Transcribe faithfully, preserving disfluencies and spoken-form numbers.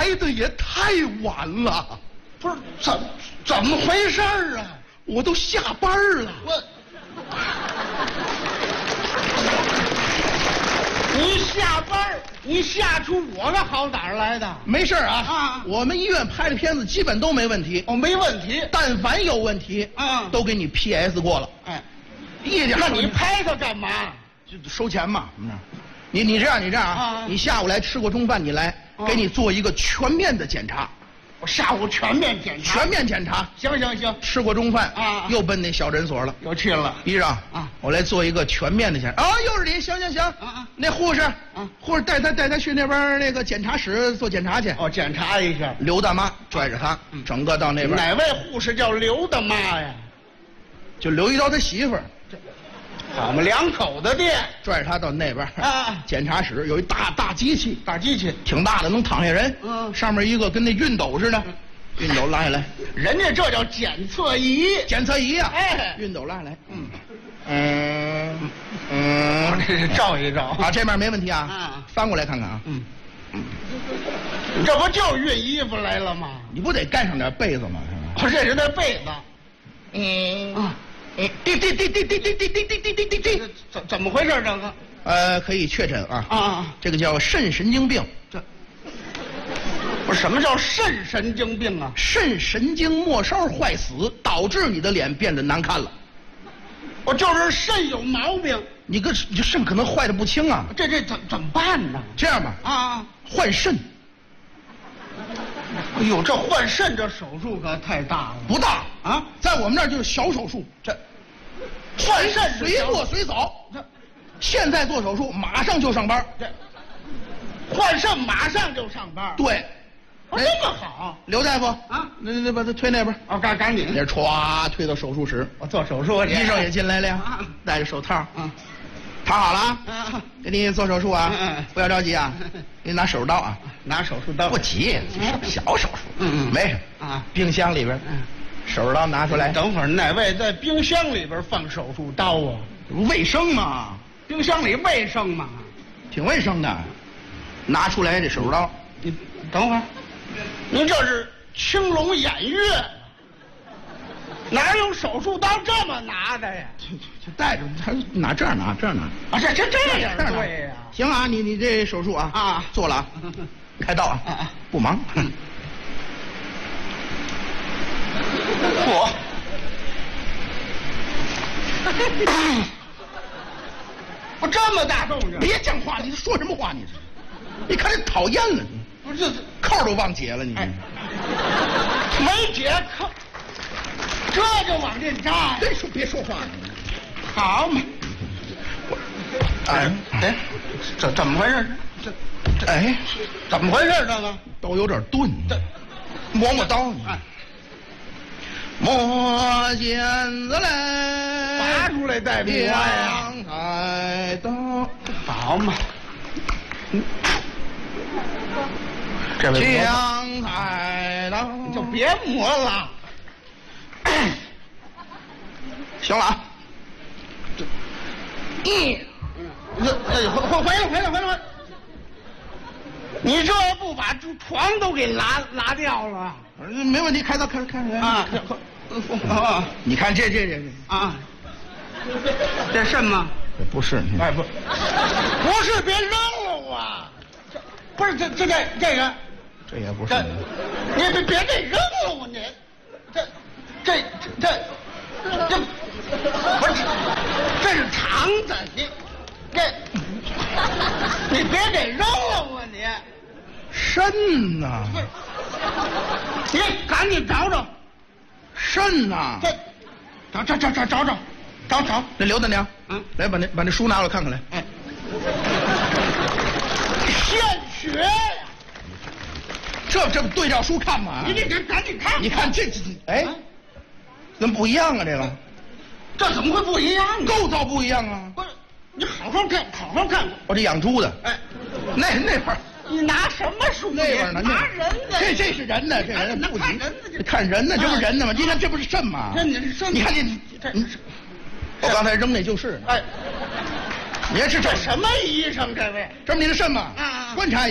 来的也太晚了。 不是怎怎么回事啊？ 我都下班了。 我，你下班，你吓出我个好歹来的？ 没事啊， 啊我们医院拍的片子基本都没问题。 哦，没问题。 但凡有问题， 啊， 都给你 P S 过了。 哎， 一点。 那你拍它干嘛？ 就收钱嘛，你你这样，你这样啊， 啊你下午来吃过中饭，你来， 啊给你做一个全面的检查。 我下午全面检查。 全面检查。 行行行， 吃过中饭啊又奔那小诊所了。 又去了。 医生啊， 我来做一个全面的检查。啊，又是你，行行行。 啊啊， 那护士， 啊， 护士带他带他去那边那个检查室做检查去。 哦，检查一下。 刘大妈拽着他， 嗯整个到那边。 哪位护士叫刘大妈呀？ 就刘一刀他媳妇儿， 好嘛，两口子店。 拽着他到那边啊， 检查室有一大大机器， 大机器， 挺大的，能躺下人。 嗯上面一个跟那熨斗似的，熨斗拉下来， 人家这叫检测仪。 检测仪啊， 哎熨斗拉下来， 嗯嗯我嗯， 这是照一照。 啊，这面没问题啊， 啊翻过来看看啊， 嗯，你这不就熨衣服来了吗？ 你不得盖上点被子吗？ 我这是那被子。 嗯啊， 嗯，滴滴滴滴滴滴滴滴滴滴滴滴滴， 怎怎么回事？这个呃，可以确诊啊， 啊， 这个叫肾神经病， 这不是什么叫肾神经病啊？ 肾神经末梢坏死，导致你的脸变得难看了。 我就是肾有毛病， 你个你这肾可能坏的不轻啊， 这这怎怎么办呢？ 这样吧， 啊， 换肾哎呦，这换肾这手术可太大了。 不大啊， 在我们那儿就是小手术，这换肾是随小做随走。 这现在做手术，马上就上班。 这换肾马上就上班。 对， 哦，这么好刘大夫啊， 那那把他推那边， 哦，赶赶紧， 那歘推到手术室， 我做手术去。 医生也进来了呀啊， 戴着手套， 嗯躺好了啊， 啊， 给你做手术啊嗯嗯， 不要着急啊，给你拿手术刀啊， 拿手术刀。 不急，小手术， 嗯嗯没事啊， 冰箱里边， 嗯， 手术刀拿出来， 等会儿哪位在冰箱里边放手术刀啊？ 卫生嘛， 冰箱里卫生吗？ 挺卫生的，拿出来这手术刀， 你等会儿，您这是青龙偃月，哪有手术刀这么拿的呀？ 就就带着，他拿这样拿，这样拿。 啊，这这这样这样拿对呀。 行啊，你你这手术啊啊做了啊，开刀啊啊啊不忙。 我，我这么大动静， 别讲话，你说什么话？你是？你看这讨厌了，你不是扣都忘解了，你。 哎没解扣，这就往这扎呀？ 别说别说话了。 好嘛！ 哎哎，怎怎么回事？这这哎， 怎么回事？这个刀有点钝， 这磨磨刀，你哎， 磨剪子来， 拔出来带不歪呀？ 两台刀， 好嘛！这位两台刀， 你就别磨了。 行了啊。 嗯，这哎，回回回来回来回来！你这不把这床都给拉拉掉了没问题，开刀开开开啊？啊你看这这这啊！这肾吗？ 这不是， 哎不，不是，别扔了啊！这不是这这这这个， 这也不是这，你别别这扔了我你，这这这这不是，这是肠子，你这你别给扔了我你， 肾呐， 你赶紧找找， 肾呐， 这找找找找找找找找， 那刘大娘， 嗯， 来把那把那书拿过来看看来。 哎，献血呀！ 这这不对照书看吗？ 你得赶紧看， 你看这这哎啊， 怎么不一样啊？这个这怎么会不一样呢？ 构造不一样啊！ 不是，你好好看，好好看。 我这养猪的， 哎， 那那边儿你拿什么书？ 那边儿呢？ 拿人的。 这这是人呢，这人那不急看人的这看人呢，这不是人呢吗？你看这不是肾吗？ 这你是肾你看你这你我刚才扔那就是， 哎， 你看这这这什么医生？这位？ 这不你的肾吗？ 啊啊观察一下。